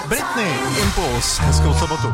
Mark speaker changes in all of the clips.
Speaker 1: Britney, Impuls, hezkou sobotu.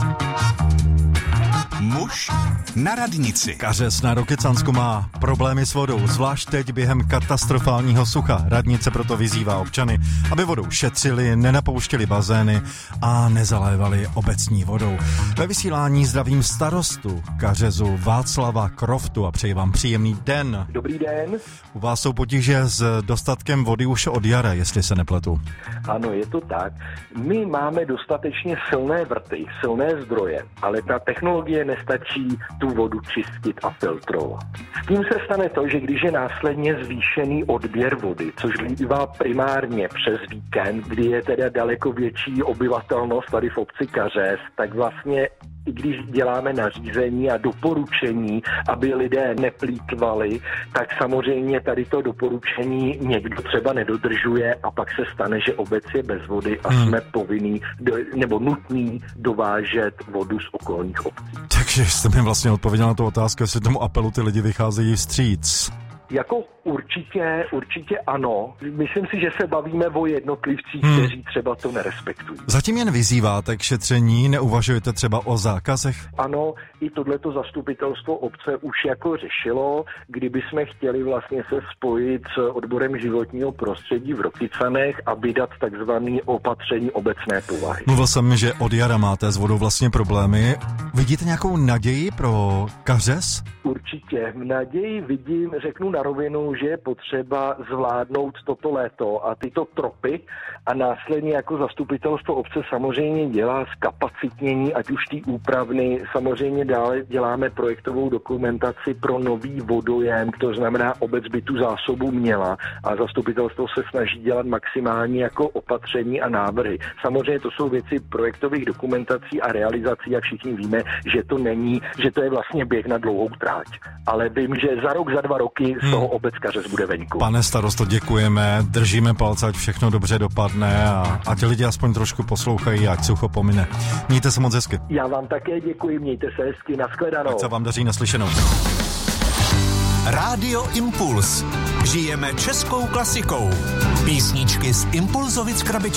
Speaker 2: Muž na radnici.
Speaker 1: Kařez na Rokycansku má problémy s vodou, zvlášť teď během katastrofálního sucha. Radnice proto vyzývá občany, aby vodou šetřili, nenapouštěli bazény a nezalévali obecní vodou. Ve vysílání zdravím starostu Kařezu Václava Kroftu a přeji vám příjemný den.
Speaker 3: Dobrý den.
Speaker 1: U vás jsou potíže s dostatkem vody už od jara, jestli se nepletu.
Speaker 3: Ano, je to tak. My máme dostatečně silné vrty, silné zdroje, ale ta technologie nestačí tu vodu čistit a filtrovat. S tím se stane to, že když je následně zvýšený odběr vody, což bývá primárně přes víkend, kdy je teda daleko větší obyvatelnost tady v obci Kařez, tak vlastně i když děláme nařízení a doporučení, aby lidé neplýtvali, tak samozřejmě tady to doporučení někdo třeba nedodržuje a pak se stane, že obec je bez vody a jsme povinní nebo nutní dovážet vodu z okolních obcí.
Speaker 1: Takže jste mi vlastně odpověděl na tu otázku, jestli tomu apelu ty lidi vycházejí vstříc.
Speaker 3: Jako určitě ano. Myslím si, že se bavíme o jednotlivcích, kteří třeba to nerespektují.
Speaker 1: Zatím jen vyzýváte k šetření, neuvažujete třeba o zákazech?
Speaker 3: Ano, i tohleto zastupitelstvo obce už jako řešilo, kdyby jsme chtěli vlastně se spojit s odborem životního prostředí v Rokycanech a vydat takzvané opatření obecné povahy.
Speaker 1: Mluvil jsem, že od jara máte s vodou vlastně problémy. Vidíte nějakou naději pro Kařez?
Speaker 3: Určitě. Naději vidím, řeknu na rovinu, že je potřeba zvládnout toto léto a tyto tropy a následně jako zastupitelstvo obce samozřejmě dělá zkapacitnění, ať už ty úpravny, samozřejmě dále děláme projektovou dokumentaci pro nový vodojem, to znamená obec by tu zásobu měla a zastupitelstvo se snaží dělat maximálně jako opatření a návrhy. Samozřejmě to jsou věci projektových dokumentací a realizací a všichni víme, že to není, že to je vlastně běh na dlouhou tráť. Ale vím, že za rok, za 2 roky z toho obec Kařez bude venku.
Speaker 1: Pane starosto, děkujeme, držíme palce, ať všechno dobře dopadne a ať lidi aspoň trošku poslouchají, ať sucho pomine. Mějte se moc hezky.
Speaker 3: Já vám také děkuji, mějte se hezky, nashledanou.
Speaker 1: Ať se vám daří, naslyšenou.
Speaker 2: Rádio Impuls. Žijeme českou klasikou. Písničky z Impulzovic krabičky.